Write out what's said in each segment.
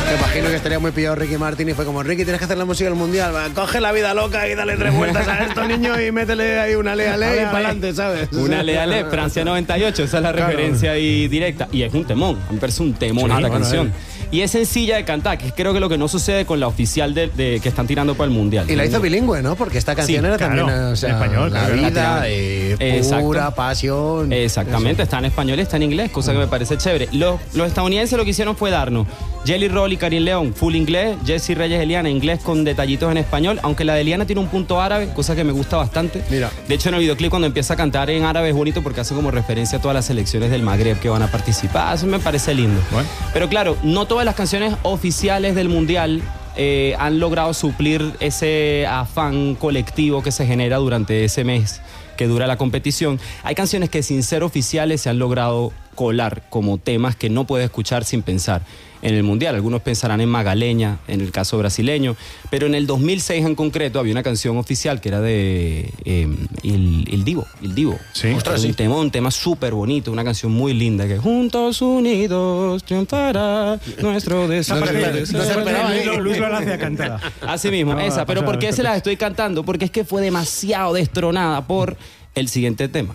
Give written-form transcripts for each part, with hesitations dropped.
Me imagino que estaría muy pillado Ricky Martin y fue como, Ricky, tienes que hacer la música del mundial, va, coge la vida loca y dale 3 vueltas a esto, niño, y métele ahí una ale y para adelante, ¿sabes? Una ale, Francia 98, esa es la referencia ahí directa. Y es un temón, a mí me parece un temón esta canción. Y es sencilla de cantar, que creo que lo que no sucede con la oficial de que están tirando para el mundial. Y la hizo bilingüe, ¿no? Porque esta canción era también, o sea, español, la vida, pura pasión. Exactamente, está en español y está en inglés, cosa que me parece chévere. Los estadounidenses lo que hicieron fue darnos Jelly Roll y Karim León, full inglés, Jessy Reyes Eliana, inglés con detallitos en español, aunque la de Eliana tiene un punto árabe, cosa que me gusta bastante. Mira. De hecho, en el videoclip cuando empieza a cantar en árabe es bonito porque hace como referencia a todas las selecciones del Magreb que van a participar, eso me parece lindo. Bueno. Pero claro, no todas las canciones oficiales del Mundial han logrado suplir ese afán colectivo que se genera durante ese mes que dura la competición. Hay canciones que sin ser oficiales se han logrado colar como temas que no puedes escuchar sin pensar en el Mundial. Algunos pensarán en Magaleña, en el caso brasileño, pero en el 2006 en concreto había una canción oficial que era de El Divo. Sí. Ostras, sí. Un tema súper bonito, una canción muy linda que juntos unidos triunfará nuestro deseo. Luis lo hace a cantar. Así mismo, esa. Pero ¿por qué se las estoy cantando? Porque es que fue demasiado destronada por el siguiente tema.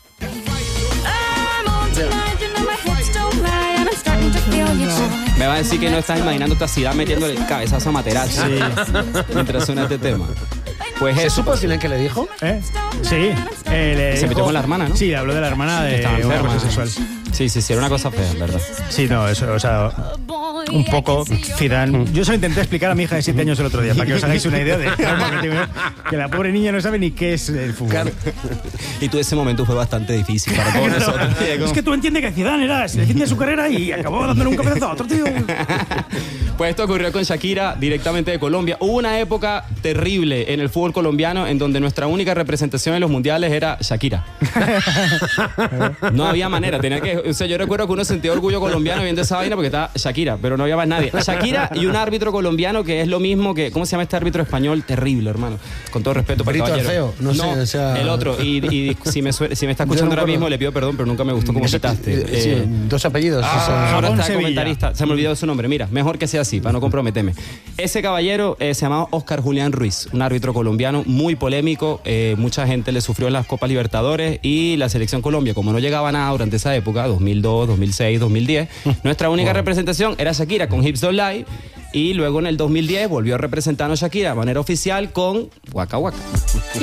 Me va a decir que no estás imaginando tu ciudad metiéndole el cabezazo a Materazzi mientras suena este tema. Pues ¿Se eso. supo al final qué le dijo? Sí. Se metió con la hermana, ¿no? Sí, habló de la hermana de una cosa sexual. Sí, era una cosa fea, ¿verdad? Sí, no, eso, o sea, un poco Zidane. Yo se lo intenté explicar a mi hija de 7 años el otro día, para que os hagáis una idea de que la pobre niña no sabe ni qué es el fútbol. Y tú ese momento fue bastante difícil para todos nosotros. Es que tú entiendes que Zidane se defiende su carrera y acabó dándole un cabezazo a otro tío. Pues esto ocurrió con Shakira directamente de Colombia. Hubo una época terrible en el fútbol colombiano en donde nuestra única representación en los mundiales era Shakira. No había manera, tenía que... O sea, yo recuerdo que uno sentía orgullo colombiano viendo esa vaina porque estaba Shakira, pero no había más nadie. Shakira y un árbitro colombiano que es lo mismo que... ¿Cómo se llama este árbitro español? Terrible, hermano. Con todo respeto para el caballero. Feo, no sé, o sea... el otro. Y si me está escuchando ahora mismo, le pido perdón, pero nunca me gustó cómo quitaste. 2 apellidos. Ahora está Sevilla. comentarista. Se me olvidó su nombre. Mira, mejor que sea así, para no comprometerme. Ese caballero se llamaba Oscar Julián Ruiz, un árbitro colombiano muy polémico. Mucha gente le sufrió en las Copas Libertadores y la selección Colombia, como no llegaba nada durante esa época, 2002, 2006, 2010, nuestra única representación era Shakira con Hips Don't Lie. Y luego en el 2010 volvió a representarnos Shakira de manera oficial con Waka Waka.